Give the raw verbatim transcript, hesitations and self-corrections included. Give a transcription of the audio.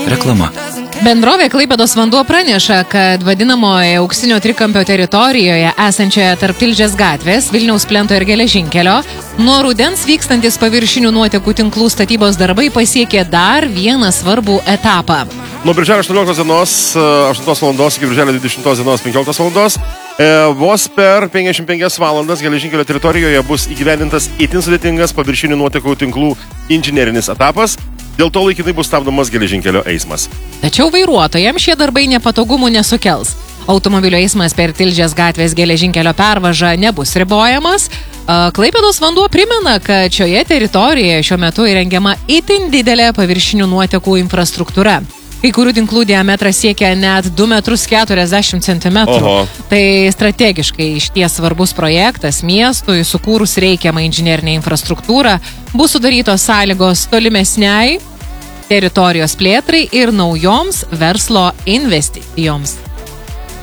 Reklama. Bendrovė Klaipėdos vanduo praneša, kad vadinamoje auksinio trikampio teritorijoje esančioje tarp Tilžės gatvės, Vilniaus plento ir geležinkelio, nuo rudens vykstantis paviršinių nuotekų tinklų statybos darbai pasiekė dar vieną svarbų etapą. Nuo birželio aštuonioliktos dienos aštuntos valandos iki birželio dvidešimtos dienos penkioliktos valandos e, vos per penkiasdešimt penkias valandas geležinkelio teritorijoje bus įgyvendintas itin sudėtingas paviršinių nuotekų tinklų inžinerinis etapas. Dėl to laikinai bus stabdomas geležinkelio eismas. Tačiau vairuotojams šie darbai nepatogumų nesukels. Automobilio eismas per Tilžės gatvės geležinkelio pervažą nebus ribojamas. Klaipėdos vanduo primena, kad šioje teritorijoje šiuo metu įrengiama itin didelė paviršinių nuotekų infrastruktūra. Kai kurių tinklų diametras siekia net du metrus keturiasdešimt centimetrų. Oho. Tai strategiškai išties svarbus projektas miestui, sukūrus reikiamą inžinerinę infrastruktūrą, bus sudarytos sąlygos tolimesniai teritorijos plėtrai ir naujoms verslo investicijoms.